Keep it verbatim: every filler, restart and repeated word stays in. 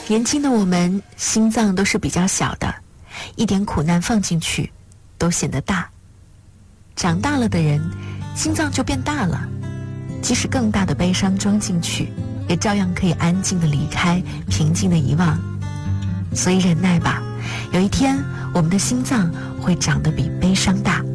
年轻的我们心脏都是比较小的，一点苦难放进去都显得大。长大了的人心脏就变大了，即使更大的悲伤装进去，也照样可以安静地离开，平静地遗忘。所以忍耐吧，有一天我们的心脏会长得比悲伤大。